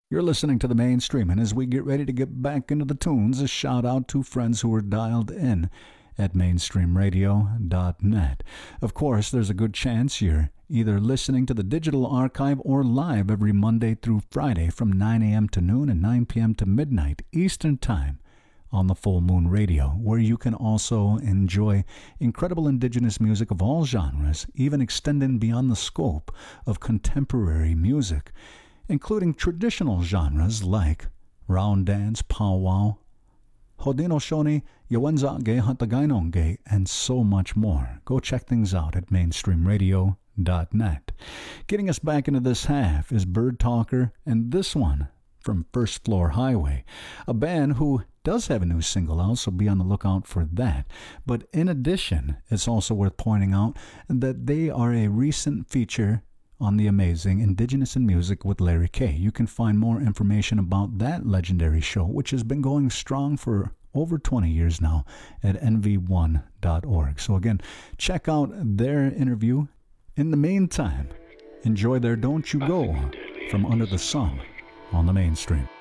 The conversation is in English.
You're listening to the mainstream, and as we get ready to get back into the tunes, a shout out to friends who are dialed in at mainstreamradio.net. Of course, there's a good chance you're either listening to the digital archive or live every Monday through Friday from 9 a.m. to noon and 9 p.m. to midnight Eastern Time on the Full Moon Radio, where you can also enjoy incredible indigenous music of all genres, even extending beyond the scope of contemporary music, including traditional genres like round dance, powwow, Haudenosaunee, Yawenzage, Hatagainonge, and so much more. Go check things out at mainstreamradio.net. Getting us back into this half is Bird Talker, and this one from First Floor Highway, a band who does have a new single out, so be on the lookout for that. But in addition, it's also worth pointing out that they are a recent feature on the amazing Indigenous in Music with Larry K. You can find more information about that legendary show, which has been going strong for over 20 years now, at nv1.org. So again, check out their interview. In the meantime, enjoy their Don't You Go from Under the Sun on the mainstream.